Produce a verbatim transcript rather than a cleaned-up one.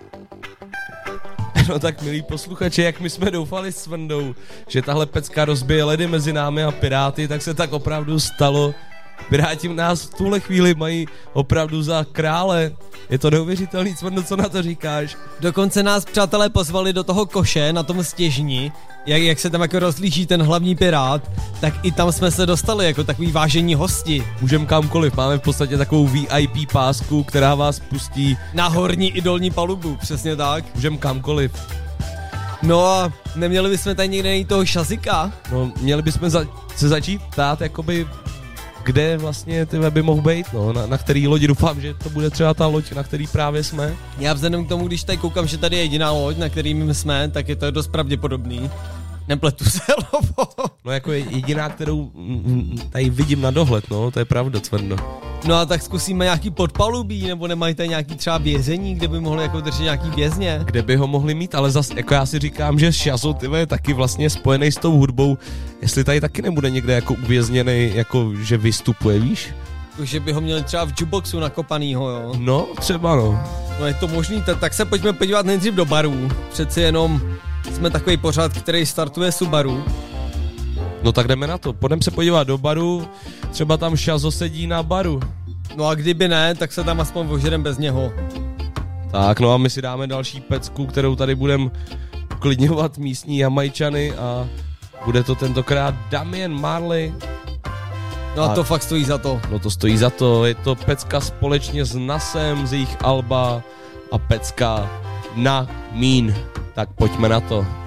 No tak milí posluchači, jak my jsme doufali s Vendou, že tahle pecka rozbije ledy mezi námi a Piráty, tak se tak opravdu stalo. Piráti nás v tuhle chvíli mají opravdu za krále. Je to neuvěřitelný, Svendo, co na to říkáš? Dokonce nás přátelé pozvali do toho koše na tom stěžni, jak, jak se tam jako rozlíží ten hlavní pirát, tak i tam jsme se dostali jako takový vážení hosti. Můžeme kamkoliv, máme v podstatě takovou V I P pásku, která vás pustí na horní i dolní palubu, přesně tak. Můžeme kamkoliv. No a neměli bychom tady někde najít toho Shazika? No, měli bychom za- se začít ptát, jakoby, kde vlastně ty weby mohou být, no, na, na který lodi, doufám, že to bude třeba ta loď, na který právě jsme. Já vzhledem k tomu, když tady koukám, že tady je jediná loď, na který my jsme, tak je to dost pravděpodobný. Nepletu se, lovo. No jako jediná, kterou tady vidím na dohled, no, to je pravda, Cvrno. No a tak zkusíme nějaký podpalubí, nebo nemají tady nějaký třeba vězení, kde by mohli jako držet nějaký vězně? Kde by ho mohli mít, ale zas, jako já si říkám, že Shazo, ty je taky vlastně spojený s tou hudbou, jestli tady taky nebude někde jako uvězněný, jako že vystupuje, víš? Že by ho měli třeba v jukeboxu nakopanýho, jo? No, třeba no. No je to možný, t- tak se pojďme podívat nejdřív do barů. Přeci jenom jsme takový pořad, který startuje Subaru. No tak jdeme na to, půjdeme se podívat do baru, třeba tam Shazo sedí na baru. No a kdyby ne, tak se tam aspoň ožerem bez něho. Tak no a my si dáme další pecku, kterou tady budeme uklidňovat místní Jamajčany a bude to tentokrát Damian Marley. No a, a to fakt stojí za to. No to stojí za to, je to pecka společně s Nasem z jejich alba a pecka Na Mín. Tak pojďme na to.